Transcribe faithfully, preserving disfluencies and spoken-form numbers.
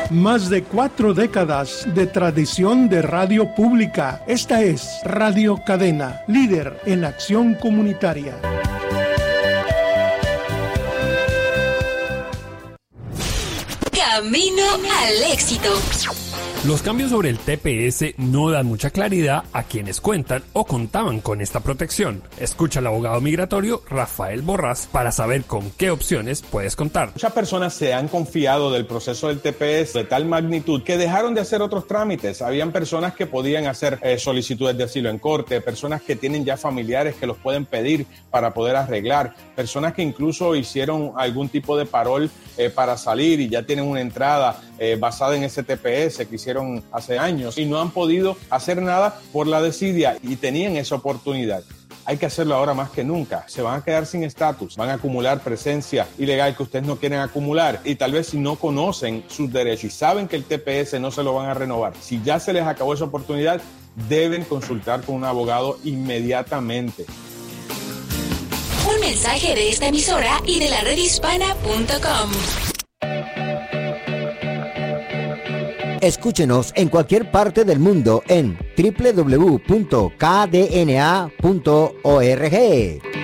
Más de cuatro décadas de tradición de radio pública. Esta es Radio Cadena, líder en acción comunitaria. Camino al éxito. Los cambios sobre el T P S no dan mucha claridad a quienes cuentan o contaban con esta protección. Escucha al abogado migratorio Rafael Borrás para saber con qué opciones puedes contar. Muchas personas se han confiado del proceso del T P S de tal magnitud que dejaron de hacer otros trámites. Habían personas que podían hacer eh, solicitudes de asilo en corte, personas que tienen ya familiares que los pueden pedir para poder arreglar, personas que incluso hicieron algún tipo de parol eh, para salir y ya tienen una entrada eh, basada en ese T P S que hicieron hace años y no han podido hacer nada por la desidia y tenían esa oportunidad. Hay que hacerlo ahora más que nunca. Se van a quedar sin estatus, van a acumular presencia ilegal que ustedes no quieren acumular y tal vez si no conocen sus derechos y saben que el T P S no se lo van a renovar, si ya se les acabó esa oportunidad, deben consultar con un abogado inmediatamente. Un mensaje de esta emisora y de la red hispana punto com. Escúchenos en cualquier parte del mundo en doble u doble u doble u punto k d n a punto org.